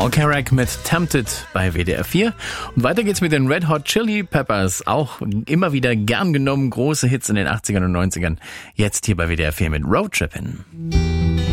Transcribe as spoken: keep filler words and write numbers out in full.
Paul Carrack mit Tempted bei W D R vier. Und weiter geht's mit den Red Hot Chili Peppers. Auch immer wieder gern genommen, große Hits in den achtzigern und neunzigern. Jetzt hier bei W D R vier mit Road Trippin'.